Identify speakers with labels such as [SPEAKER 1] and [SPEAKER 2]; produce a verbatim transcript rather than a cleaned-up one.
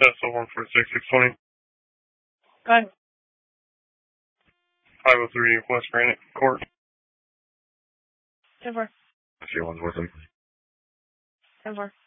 [SPEAKER 1] Tesla one four six six twenty.
[SPEAKER 2] Go ahead.
[SPEAKER 1] five oh three West Granite Court.
[SPEAKER 2] ten four.
[SPEAKER 3] She one's with him.
[SPEAKER 2] ten four.